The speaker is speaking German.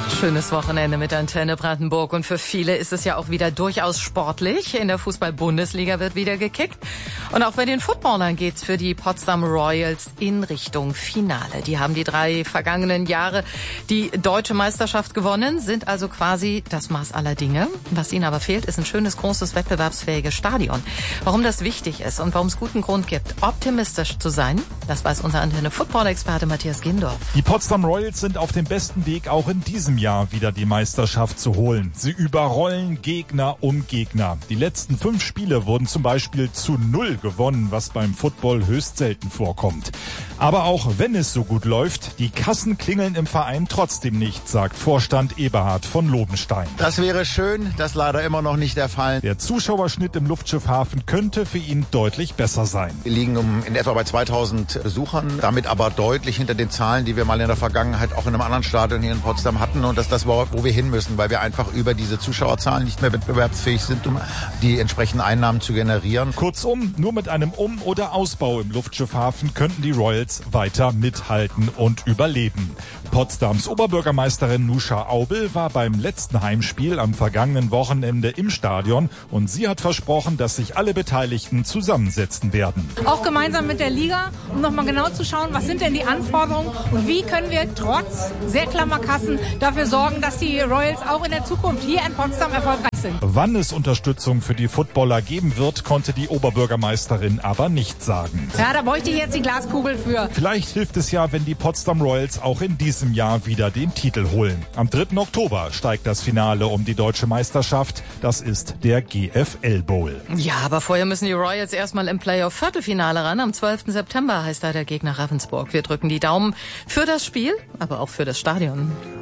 Schönes Wochenende mit Antenne Brandenburg und für viele ist es ja auch wieder durchaus sportlich. In der Fußball-Bundesliga wird wieder gekickt und auch bei den Footballern geht's für die Potsdam Royals in Richtung Finale. Die haben die 3 vergangenen Jahre die deutsche Meisterschaft gewonnen, sind also quasi das Maß aller Dinge. Was ihnen aber fehlt, ist ein schönes, großes, wettbewerbsfähiges Stadion. Warum das wichtig ist und warum es guten Grund gibt, optimistisch zu sein, das weiß unser Antenne-Football-Experte Matthias Gindorf. Die Potsdam Royals sind auf dem besten Weg, auch in diesem Jahr wieder die Meisterschaft zu holen. Sie überrollen Gegner um Gegner. Die letzten 5 Spiele wurden zum Beispiel zu 0 gewonnen, was beim Football höchst selten vorkommt. Aber auch wenn es so gut läuft, die Kassen klingeln im Verein trotzdem nicht, sagt Vorstand Eberhard von Lobenstein. Das wäre schön, das ist leider immer noch nicht der Fall. Der Zuschauerschnitt im Luftschiffhafen könnte für ihn deutlich besser sein. Wir liegen in etwa bei 2000 Besuchern, damit aber deutlich hinter den Zahlen, die wir mal in der Vergangenheit auch in einem anderen Stadion hier in Potsdam hatten. Und das ist das, wo wir hin müssen, weil wir einfach über diese Zuschauerzahlen nicht mehr wettbewerbsfähig sind, um die entsprechenden Einnahmen zu generieren. Kurzum, nur mit einem Um- oder Ausbau im Luftschiffhafen könnten die Royals weiter mithalten und überleben. Potsdams Oberbürgermeisterin Nuscha Aubel war beim letzten Heimspiel am vergangenen Wochenende im Stadion und sie hat versprochen, dass sich alle Beteiligten zusammensetzen werden. Auch gemeinsam mit der Liga, um nochmal genau zu schauen, was sind denn die Anforderungen und wie können wir trotz sehr klammer Kassen dafür sorgen, dass die Royals auch in der Zukunft hier in Potsdam erfolgreich sind. Wann es Unterstützung für die Footballer geben wird, konnte die Oberbürgermeisterin aber nicht sagen. Ja, da bräuchte ich jetzt die Glaskugel für. Vielleicht hilft es ja, wenn die Potsdam Royals auch in diesem Jahr wieder den Titel holen. Am 3. Oktober steigt das Finale um die deutsche Meisterschaft. Das ist der GFL Bowl. Ja, aber vorher müssen die Royals erstmal im Playoff-Viertelfinale ran. Am 12. September heißt da der Gegner Ravensburg. Wir drücken die Daumen für das Spiel, aber auch für das Stadion.